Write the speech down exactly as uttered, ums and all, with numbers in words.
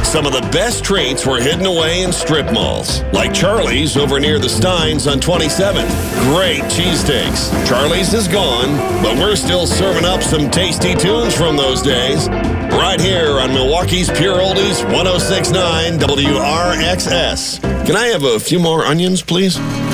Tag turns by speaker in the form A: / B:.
A: Some of the best treats were hidden away in strip malls, like Charlie's over near the Steins on twenty-seventh. Great cheesesteaks. Charlie's is gone, but we're still serving up some tasty tunes from those days. Right here on Milwaukee's Pure Oldies, one oh six point nine W R X S. Can I have a few more onions, please?